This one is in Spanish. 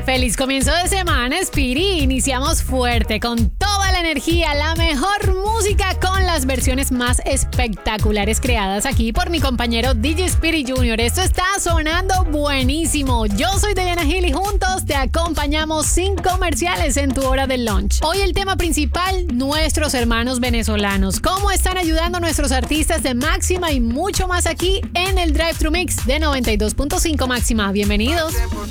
Feliz comienzo de semana, Spiri. Iniciamos fuerte, con toda la energía, la mejor música con las versiones más espectaculares creadas aquí por mi compañero DJ Spiri Jr. Esto está sonando buenísimo. Yo soy Diana Gil y juntos te acompañamos sin comerciales en tu hora del lunch. Hoy el tema principal, nuestros hermanos venezolanos. ¿Cómo están ayudando a nuestros artistas de Máxima y mucho más aquí en el Drive Thru Mix de 92.5 Máxima? Bienvenidos.